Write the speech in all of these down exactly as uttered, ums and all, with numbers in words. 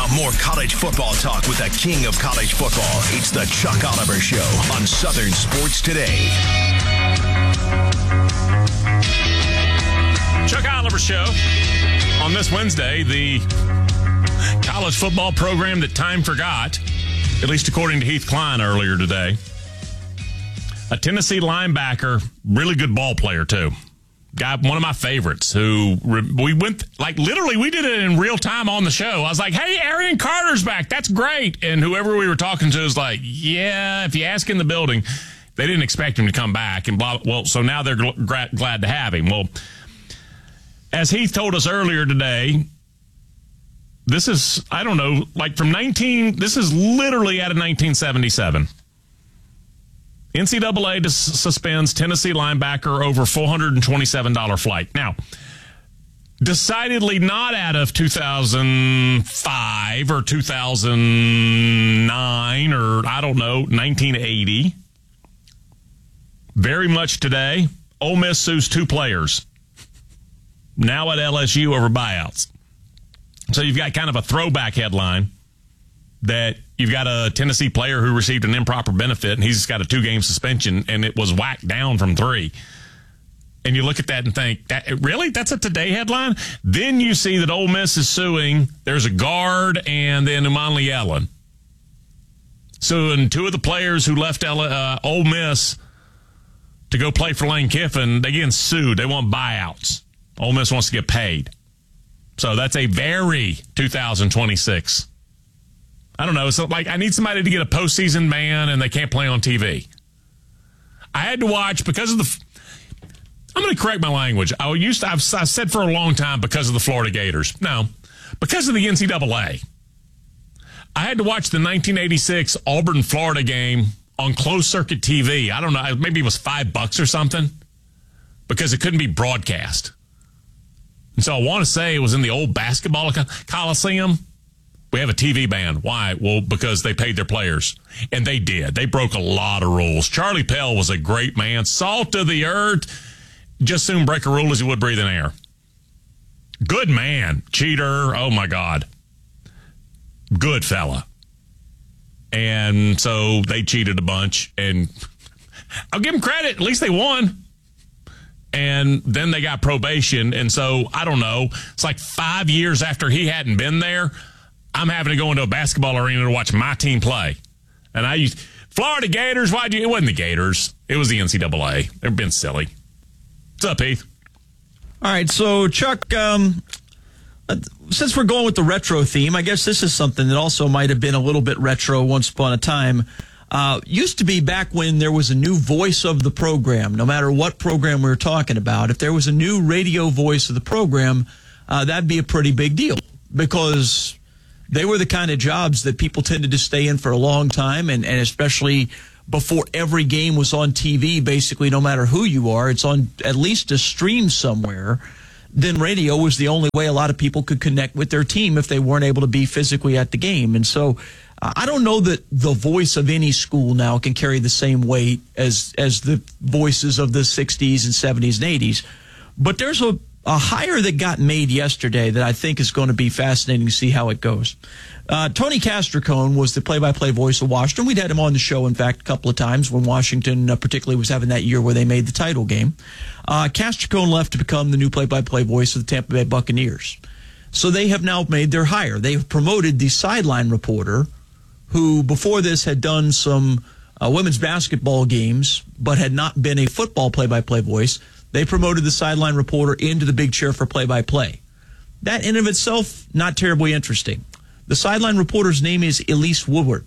Now more college football talk with the king of college football. It's the Chuck Oliver Show on Southern Sports Today. Chuck Oliver Show on this Wednesday, the college football program that time forgot, at least according to Heath Klein earlier today. A Tennessee linebacker, really good ball player too. Guy, one of my favorites, who we went, like literally we did it in real time on the show. I was like, hey, Arian Carter's back. That's great. And whoever we were talking to was like, yeah, if you ask in the building, they didn't expect him to come back. And blah, well, so now they're gl- glad to have him. Well, as Heath told us earlier today, this is, I don't know, like from nineteen, this is literally out of nineteen seventy-seven. N C double A dis- suspends Tennessee linebacker over four hundred twenty-seven dollars flight. Now, decidedly not out of two thousand five or two thousand nine or, I don't know, nineteen eighty. Very much today, Ole Miss sues two players, now at L S U over buyouts. So you've got kind of a throwback headline that you've got a Tennessee player who received an improper benefit, and he's got a two-game suspension, and it was whacked down from three. And you look at that and think, that really? That's a Today headline? Then you see that Ole Miss is suing. There's a guard and then Umanli Ellen. Suing two of the players who left uh, Ole Miss to go play for Lane Kiffin. They get sued. They want buyouts. Ole Miss wants to get paid. So that's a very two thousand twenty-six. I don't know. It's like I need somebody to get a postseason ban, and they can't play on T V. I had to watch because of the. I'm going to correct my language. I used to. I've I said for a long time because of the Florida Gators. No, because of the N C double A. I had to watch the nineteen eighty-six Auburn Florida game on closed circuit T V. I don't know. Maybe it was five bucks or something because it couldn't be broadcast. And so I want to say it was in the old basketball coliseum. We have a T V ban. Why? Well, because they paid their players. And they did. They broke a lot of rules. Charlie Pell was a great man. Salt of the earth. Just soon break a rule as he would breathe in air. Good man. Cheater. Oh, my God. Good fella. And so they cheated a bunch. And I'll give them credit. At least they won. And then they got probation. And so, I don't know. It's like five years after he hadn't been there. I'm having to go into a basketball arena to watch my team play. And I used Florida Gators. Why'd you? It wasn't the Gators. It was the N C double A. They've been silly. What's up, Heath? All right. So, Chuck, um, since we're going with the retro theme, I guess this is something that also might have been a little bit retro once upon a time. Uh, used to be back when there was a new voice of the program, no matter what program we were talking about. If there was a new radio voice of the program, uh, that'd be a pretty big deal because they were the kind of jobs that people tended to stay in for a long time, and, and especially before every game was on T V, basically no matter who you are, it's on at least a stream somewhere. Then radio was the only way a lot of people could connect with their team if they weren't able to be physically at the game. And so uh, I don't know that the voice of any school now can carry the same weight as, as the voices of the sixties and seventies and eighties. But there's a A hire that got made yesterday that I think is going to be fascinating to see how it goes. Uh, Tony Castricone was the play-by-play voice of Washington. We'd had him on the show, in fact, a couple of times when Washington uh, particularly was having that year where they made the title game. Uh, Castricone left to become the new play-by-play voice of the Tampa Bay Buccaneers. So they have now made their hire. They have promoted the sideline reporter who before this had done some uh, women's basketball games but had not been a football play-by-play voice. They promoted the sideline reporter into the big chair for play-by-play. That in of itself, not terribly interesting. The sideline reporter's name is Elise Woodward.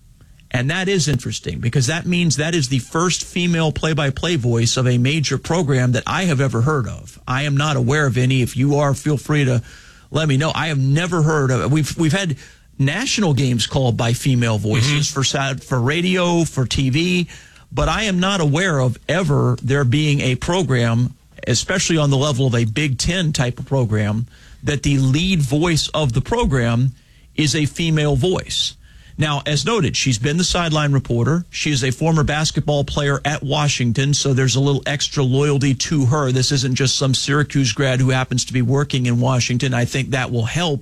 And that is interesting because that means that is the first female play-by-play voice of a major program that I have ever heard of. I am not aware of any. If you are, feel free to let me know. I have never heard of it. We've, we've had national games called by female voices mm-hmm. for, for radio, for T V. But I am not aware of ever there being a program, especially on the level of a Big Ten type of program, that the lead voice of the program is a female voice. Now, as noted, she's been the sideline reporter. She is a former basketball player at Washington, so there's a little extra loyalty to her. This isn't just some Syracuse grad who happens to be working in Washington. I think that will help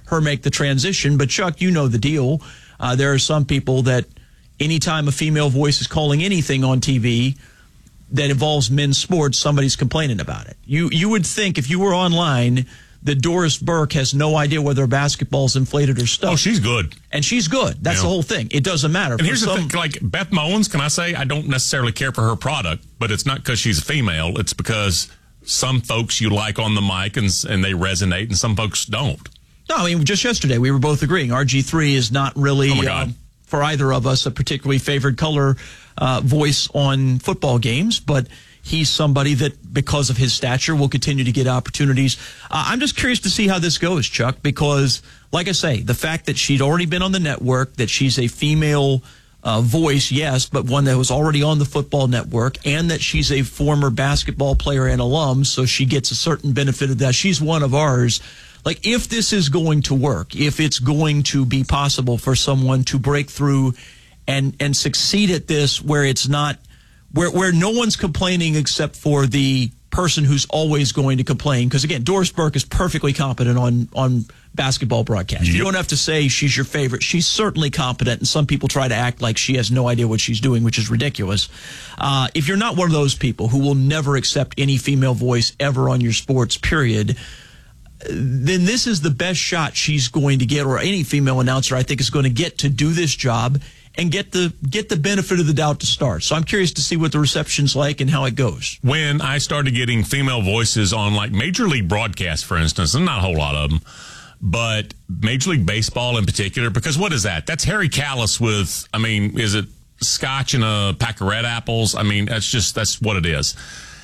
her make the transition. But, Chuck, you know the deal. Uh, there are some people that anytime a female voice is calling anything on T V that involves men's sports, somebody's complaining about it. You you would think if you were online that Doris Burke has no idea whether a basketball's inflated or stuffed. Oh, she's good. And she's good. That's yeah. the whole thing. It doesn't matter. And For here's some, the thing, like Beth Mowins, can I say, I don't necessarily care for her product, but it's not because she's a female. It's because some folks you like on the mic and, and they resonate and some folks don't. No, I mean, just yesterday we were both agreeing R G three is not really, oh my God. Uh, for either of us, a particularly favored color uh, voice on football games, but he's somebody that, because of his stature, will continue to get opportunities. Uh, I'm just curious to see how this goes, Chuck, because, like I say, the fact that she'd already been on the network, that she's a female uh, voice, yes, but one that was already on the football network, and that she's a former basketball player and alum, so she gets a certain benefit of that. She's one of ours. Like, if this is going to work, if it's going to be possible for someone to break through and and succeed at this where it's not, where where no one's complaining except for the person who's always going to complain. Because, again, Doris Burke is perfectly competent on, on basketball broadcast. Yep. You don't have to say she's your favorite. She's certainly competent, and some people try to act like she has no idea what she's doing, which is ridiculous. Uh, if you're not one of those people who will never accept any female voice ever on your sports, period, then this is the best shot she's going to get, or any female announcer I think is going to get to do this job and get the get the benefit of the doubt to start. So I'm curious to see what the reception's like and how it goes. When I started getting female voices on, like, Major League broadcast, for instance, and not a whole lot of them, but Major League Baseball in particular, because what is that? That's Harry Callis with, I mean, is it scotch and a pack of red apples? I mean, that's just, that's what it is.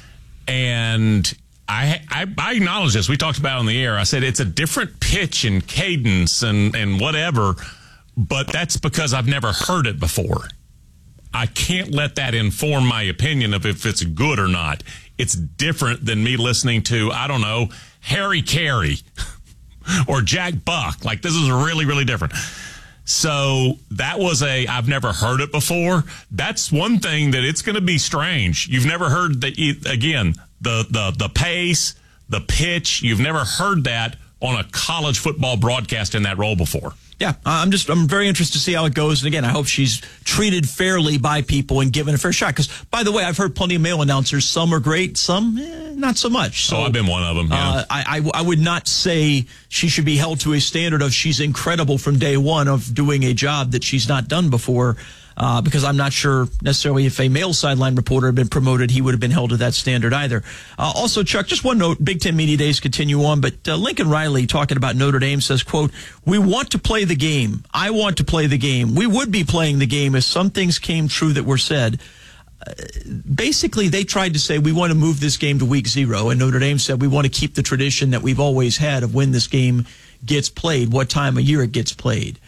And I, I I acknowledge this. We talked about it on the air. I said it's a different pitch and cadence and, and whatever, but that's because I've never heard it before. I can't let that inform my opinion of if it's good or not. It's different than me listening to, I don't know, Harry Carey or Jack Buck. Like, this is really, really different. So that was a, I've never heard it before. That's one thing that it's going to be strange. You've never heard the, again, the, the, the pace, the pitch. You've never heard that on a college football broadcast in that role before. Yeah, I'm just, I'm very interested to see how it goes. And again, I hope she's treated fairly by people and given a fair shot. Because, by the way, I've heard plenty of male announcers. Some are great, some eh, not so much. So oh, I've been one of them, yeah. Uh, I, I, I would not say she should be held to a standard of she's incredible from day one of doing a job that she's not done before. Uh, because I'm not sure necessarily if a male sideline reporter had been promoted, he would have been held to that standard either. Uh, also, Chuck, just one note, Big Ten Media Days continue on, but uh, Lincoln Riley, talking about Notre Dame, says, quote, "We want to play the game. I want to play the game. We would be playing the game if some things came true that were said." Uh, basically, they tried to say, we want to move this game to week zero, and Notre Dame said, we want to keep the tradition that we've always had of when this game gets played, what time of year it gets played.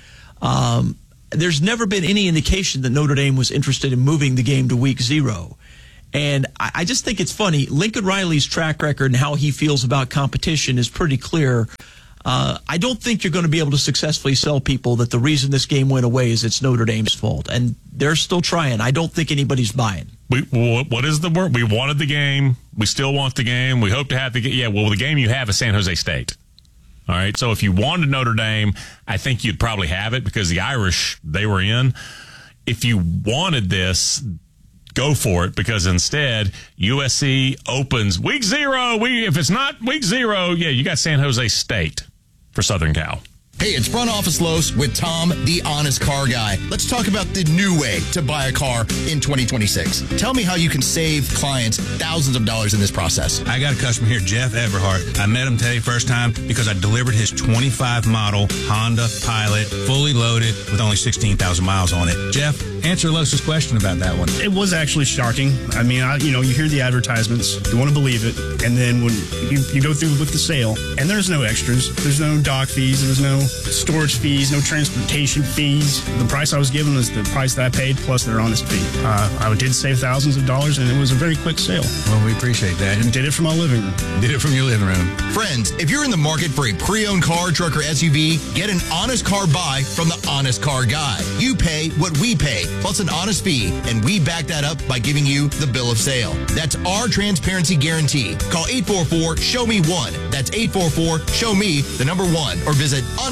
Um There's never been any indication that Notre Dame was interested in moving the game to week zero. And I, I just think it's funny. Lincoln Riley's track record and how he feels about competition is pretty clear. Uh, I don't think you're going to be able to successfully sell people that the reason this game went away is it's Notre Dame's fault. And they're still trying. I don't think anybody's buying. We, what is the word? We wanted the game. We still want the game. We hope to have the game. Yeah, well, the game you have is San Jose State. All right, so if you wanted Notre Dame, I think you'd probably have it because the Irish, they were in. If you wanted this, go for it, because instead, U S C opens week zero. We, if it's not week zero, yeah, you got San Jose State for Southern Cal. Hey, it's Front Office Los with Tom, the Honest Car Guy. Let's talk about the new way to buy a car in twenty twenty-six. Tell me how you can save clients thousands of dollars in this process. I got a customer here, Jeff Everhart. I met him today first time because I delivered his twenty-five model Honda Pilot, fully loaded with only sixteen thousand miles on it. Jeff, answer Los's question about that one. It was actually shocking. I mean, I, you know, you hear the advertisements, you want to believe it, and then when you, you go through with the sale, and there's no extras, there's no dock fees, there's no storage fees, no transportation fees. The price I was given was the price that I paid plus their honest fee. Uh, I did save thousands of dollars, and it was a very quick sale. Well, we appreciate that. And did it from my living room. Did it from your living room. Friends, if you're in the market for a pre-owned car, truck, or S U V, get an honest car buy from the Honest Car Guy. You pay what we pay, plus an honest fee, and we back that up by giving you the bill of sale. That's our transparency guarantee. Call eight four four, show me one. That's eight four four, show me the number one. Or visit honest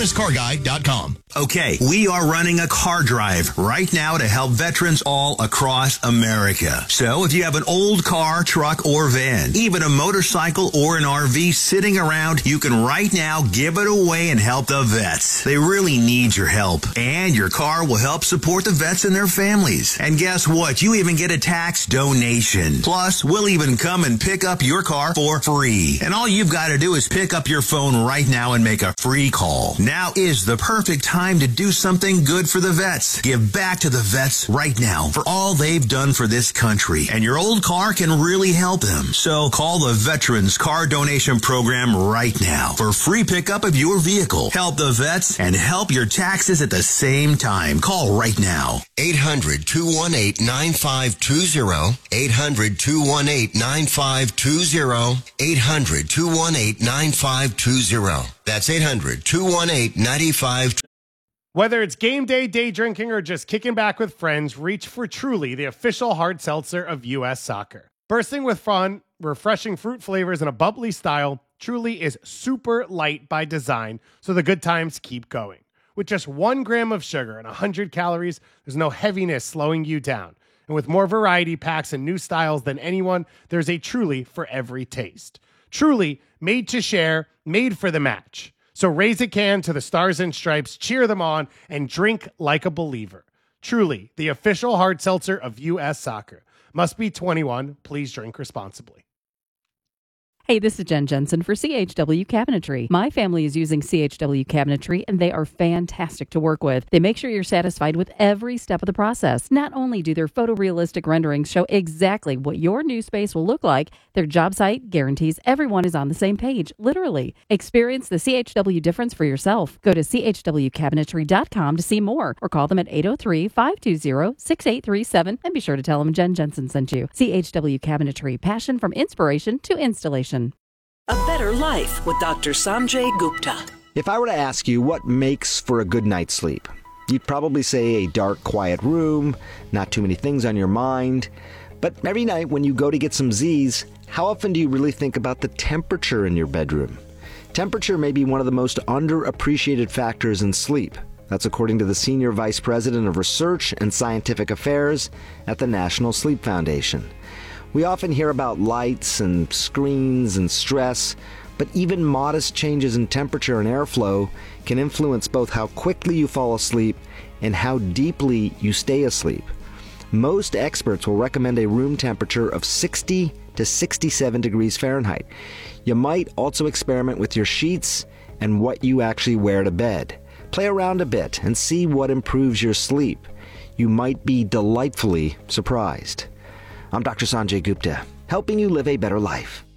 honest car guy dot com. Okay, we are running a car drive right now to help veterans all across America. So if you have an old car, truck, or van, even a motorcycle or an R V sitting around, you can right now give it away and help the vets. They really need your help. And your car will help support the vets and their families. And guess what? You even get a tax donation. Plus, we'll even come and pick up your car for free. And all you've got to do is pick up your phone right now and make a free call. Now is the perfect time to do something good for the vets. Give back to the vets right now for all they've done for this country. And your old car can really help them. So call the Veterans Car Donation Program right now for free pickup of your vehicle. Help the vets and help your taxes at the same time. Call right now. eight hundred, two one eight, nine five two zero. eight hundred, two one eight, nine five two zero. eight hundred, two one eight, nine five two zero. That's eight hundred, two one eight, nine five two zero. Whether it's game day, day drinking, or just kicking back with friends, reach for Truly, the official hard seltzer of U S Soccer. Bursting with fun, refreshing fruit flavors, and a bubbly style, Truly is super light by design, so the good times keep going. With just one gram of sugar and one hundred calories, there's no heaviness slowing you down. And with more variety packs and new styles than anyone, there's a Truly for every taste. Truly, made to share, made for the match. So raise a can to the Stars and Stripes, cheer them on, and drink like a believer. Truly, the official hard seltzer of U S Soccer. Must be twenty-one. Please drink responsibly. Hey, this is Jen Jensen for C H W Cabinetry. My family is using C H W Cabinetry, and they are fantastic to work with. They make sure you're satisfied with every step of the process. Not only do their photorealistic renderings show exactly what your new space will look like, their job site guarantees everyone is on the same page, literally. Experience the C H W difference for yourself. Go to C H W cabinetry dot com to see more, or call them at eight oh three, five two zero, six eight three seven, and be sure to tell them Jen Jensen sent you. C H W Cabinetry, passion from inspiration to installation. A Better Life with Doctor Sanjay Gupta. If I were to ask you what makes for a good night's sleep, you'd probably say a dark, quiet room, not too many things on your mind. But every night when you go to get some Z's, how often do you really think about the temperature in your bedroom? Temperature may be one of the most underappreciated factors in sleep. That's according to the Senior Vice President of Research and Scientific Affairs at the National Sleep Foundation. We often hear about lights and screens and stress, but even modest changes in temperature and airflow can influence both how quickly you fall asleep and how deeply you stay asleep. Most experts will recommend a room temperature of sixty to sixty-seven degrees Fahrenheit. You might also experiment with your sheets and what you actually wear to bed. Play around a bit and see what improves your sleep. You might be delightfully surprised. I'm Doctor Sanjay Gupta, helping you live a better life.